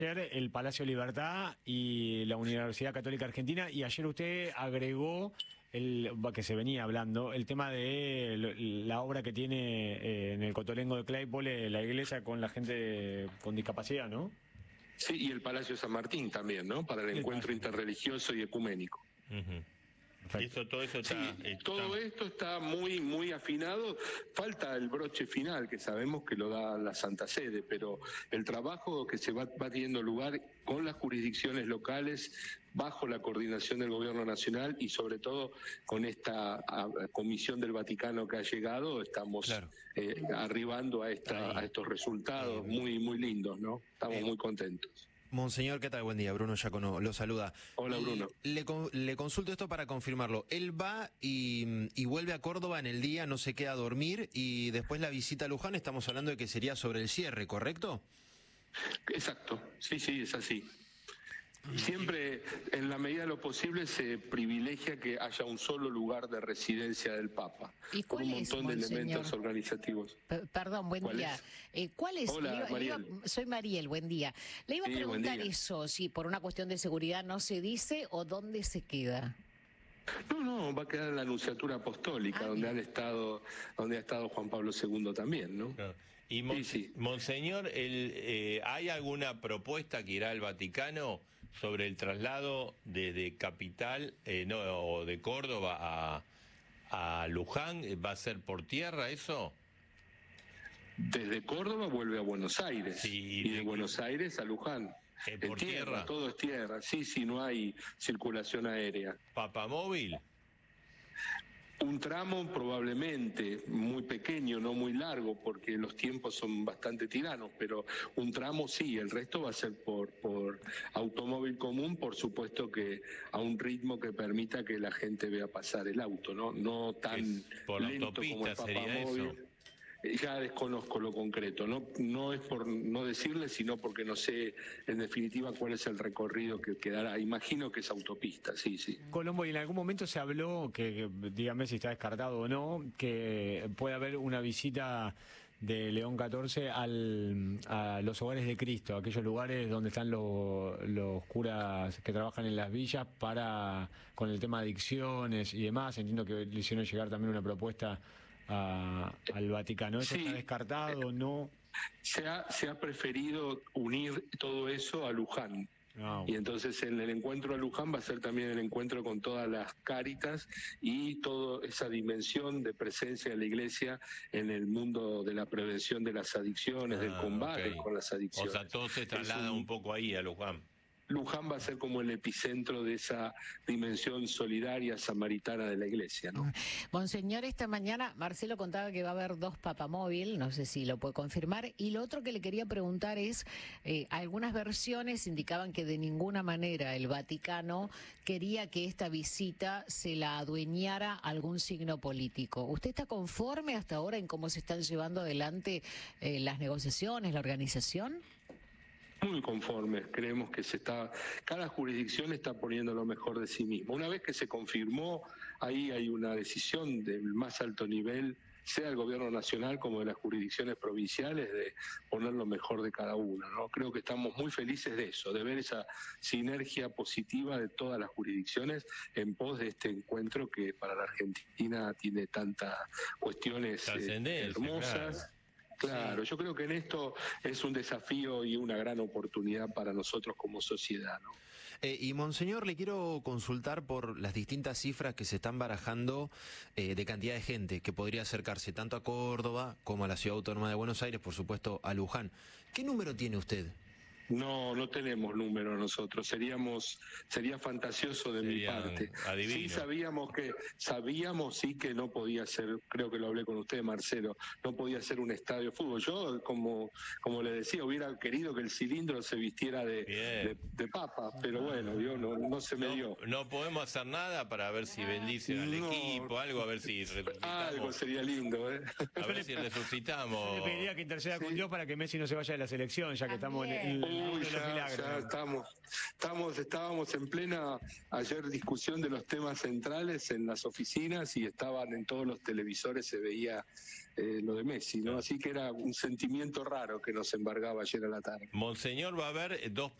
El Palacio Libertad y la Universidad Católica Argentina, y ayer usted agregó que se venía hablando, el tema de la obra que tiene en el Cotolengo de Claypole, la iglesia con la gente con discapacidad, ¿no? Sí, y el Palacio San Martín también, ¿no? Para el encuentro interreligioso y ecuménico. Todo eso está, todo esto está muy afinado. Falta el broche final, que sabemos que lo da la Santa Sede, pero el trabajo que se va teniendo lugar con las jurisdicciones locales, bajo la coordinación del Gobierno Nacional y sobre todo con esta comisión del Vaticano que ha llegado, estamos arribando a estos resultados muy lindos, ¿no? Estamos muy contentos. Monseñor, ¿qué tal? Buen día. Bruno Giacono lo saluda. Hola, Bruno. Le consulto esto para confirmarlo. Él va y vuelve a Córdoba en el día, no se queda a dormir, y después la visita a Luján, estamos hablando de que sería sobre el cierre, ¿correcto? Exacto, sí, es así. Siempre, en la medida de lo posible, se privilegia que haya un solo lugar de residencia del Papa. ¿Y cuál con un montón de elementos organizativos. Perdón, buen día. ¿Cuál es? Hola, Mariel. Soy Mariel, buen día. Le iba a preguntar eso, si por una cuestión de seguridad no se dice o dónde se queda. No, va a quedar en la Nunciatura Apostólica, donde ha estado Juan Pablo II también, ¿no? Claro. Y Monseñor, ¿hay alguna propuesta que irá al Vaticano sobre el traslado desde Capital, o de Córdoba a Luján? ¿Va a ser por tierra eso? Desde Córdoba vuelve a Buenos Aires, sí, y de Buenos Aires a Luján. ¿Por tierra? Todo es tierra, sí, no hay circulación aérea. ¿Papamóvil? Un tramo probablemente muy pequeño, no muy largo, porque los tiempos son bastante tiranos, pero un tramo sí, el resto va a ser por automóvil común, por supuesto que a un ritmo que permita que la gente vea pasar el auto, no tan por lento la autopista como el sería Papamóvil. eso. Ya desconozco lo concreto, no es por no decirle, sino porque no sé en definitiva cuál es el recorrido que quedará. Imagino que es autopista, sí. Colombo, y en algún momento se habló, que dígame si está descartado o no, que puede haber una visita de León XIV a los hogares de Cristo, aquellos lugares donde están los curas que trabajan en las villas con el tema de adicciones y demás. Entiendo que le hicieron llegar también una propuesta al Vaticano. ¿Eso está descartado o no? Se ha preferido unir todo eso a Luján. Y entonces en el encuentro a Luján va a ser también el encuentro con todas las cáritas y toda esa dimensión de presencia de la Iglesia en el mundo de la prevención de las adicciones, del combate con las adicciones. O sea, todo se traslada un poco ahí a Luján. Luján va a ser como el epicentro de esa dimensión solidaria samaritana de la Iglesia, ¿no? Monseñor, esta mañana Marcelo contaba que va a haber 2 papamóvil, no sé si lo puede confirmar, y lo otro que le quería preguntar es, algunas versiones indicaban que de ninguna manera el Vaticano quería que esta visita se la adueñara algún signo político. ¿Usted está conforme hasta ahora en cómo se están llevando adelante las negociaciones, la organización? Muy conformes, creemos que cada jurisdicción está poniendo lo mejor de sí mismo. Una vez que se confirmó, ahí hay una decisión del más alto nivel, sea el gobierno nacional como de las jurisdicciones provinciales, de poner lo mejor de cada una, ¿no? Creo que estamos muy felices de eso, de ver esa sinergia positiva de todas las jurisdicciones en pos de este encuentro que para la Argentina tiene tantas cuestiones hermosas. Claro, yo creo que en esto es un desafío y una gran oportunidad para nosotros como sociedad, ¿no? Y Monseñor, le quiero consultar por las distintas cifras que se están barajando de cantidad de gente que podría acercarse tanto a Córdoba como a la Ciudad Autónoma de Buenos Aires, por supuesto a Luján. ¿Qué número tiene usted? No tenemos número nosotros, sería fantasioso de mi parte. Adivino. Sí sabíamos que no podía ser, creo que lo hablé con usted, Marcelo, no podía ser un estadio de fútbol. Yo, como le decía, hubiera querido que el cilindro se vistiera de papa, pero bueno, no se me dio. No podemos hacer nada para ver si bendicen al equipo, algo, a ver si resucitamos. Algo sería lindo, ¿eh? A ver si resucitamos. Yo le pediría que interceda con Dios para que Messi no se vaya de la selección, ya que estamos en estábamos en plena ayer discusión de los temas centrales en las oficinas y estaban en todos los televisores, se veía lo de Messi, ¿no? Así que era un sentimiento raro que nos embargaba ayer a la tarde. Monseñor, va a haber dos